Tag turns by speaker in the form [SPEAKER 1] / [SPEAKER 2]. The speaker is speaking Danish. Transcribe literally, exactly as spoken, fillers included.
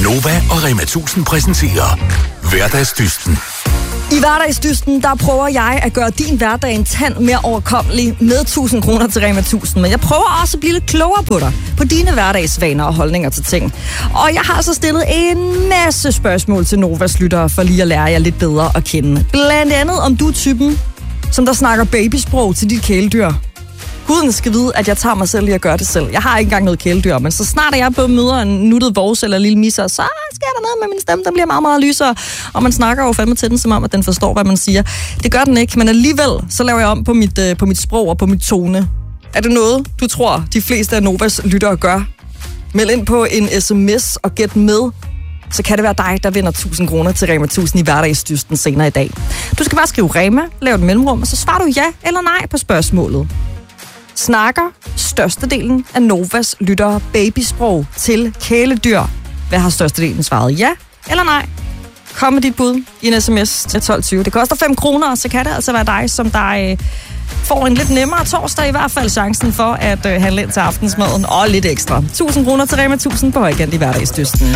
[SPEAKER 1] Nova og Rema tusind præsenterer Hverdagsdysten.
[SPEAKER 2] I Hverdagsdysten, der prøver jeg at gøre din hverdag en tand mere overkommelig med tusind kroner til Rema tusind. Men jeg prøver også at blive lidt klogere på dig, på dine hverdagsvaner og holdninger til ting. Og jeg har så stillet en masse spørgsmål til Novas lyttere for lige at lære jer lidt bedre at kende. Blandt andet om du er typen, som der snakker babysprog til dit kæledyr. Guden skal vide, at jeg tager mig selv i at gøre det selv. Jeg har ikke engang noget kæledyr, men så snart jeg på møder en nuttet vores eller en lille misser, så sker der noget med min stemme, den bliver meget, meget lysere. Og man snakker jo fandme til den, som om, at den forstår, hvad man siger. Det gør den ikke, men alligevel så laver jeg om på mit, øh, på mit sprog og på mit tone. Er det noget, du tror, de fleste af Novas lyttere gør? Meld ind på en sms og gæt med. Så kan det være dig, der vinder tusind kroner til Rema tusind i Hverdagsdysten senere i dag. Du skal bare skrive Rema, lave et mellemrum, og så svarer du ja eller nej på spørgsmålet. Snakker størstedelen af Novas lyttere babysprog til kæledyr? Hvad har størstedelen svaret? Ja eller nej? Kom med dit bud i en sms til tolv tyve. Det koster fem kroner, og så kan det altså være dig, som der øh, får en lidt nemmere torsdag. I hvert fald chancen for at øh, handle ind til aftensmaden og lidt ekstra. tusind kroner til Rema tusind på Højkant i Hverdagsdysten.